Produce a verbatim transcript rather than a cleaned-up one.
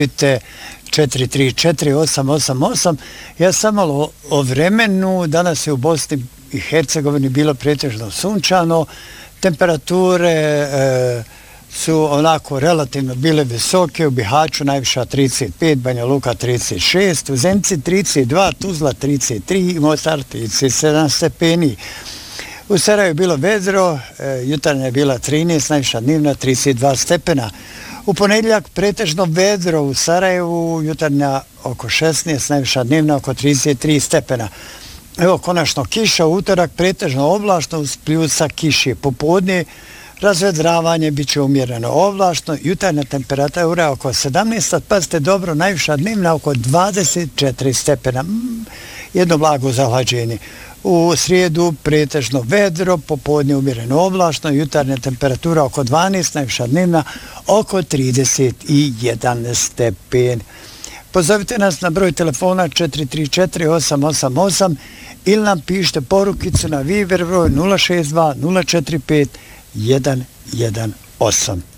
četiri tri četiri osam osam osam. Ja sam malo o vremenu. Danas je u Bosni i Hercegovini bilo pretežno sunčano. Temperature e, su onako relativno bile visoke. U Bihaću najviša trideset pet, Banja Luka trideset šest, u Zenici trideset dva, Tuzla trideset tri i Mostar trideset sedam stepeni. U Sarajevu je bilo vedro, e, jutarnja je bila trinaest, najviša dnevna trideset dva stepena. U ponedjeljak pretežno vedro u Sarajevu, jutarnja oko šesnaest, najviša dnevna oko trideset tri stepena. Evo, konačno kiša, u utorak pretežno oblačno uz pljusa kiše. Popodne razvedravanje bit će umjereno oblačno, jutarnja temperatura oko sedamnaest, pazite dobro, najviša dnevna oko dvadeset četiri stepena. Jedno blago zahlađenje. U srijedu pretežno vedro, popodne umjereno oblačno, jutarnja temperatura oko dvanaest, najviša dnevna oko trideset jedan stepen. Pozovite nas na broj telefona četiri tri četiri osam osam osam ili nam pišite porukicu na Viber broj nula šest dva nula četiri pet jedan jedan osam.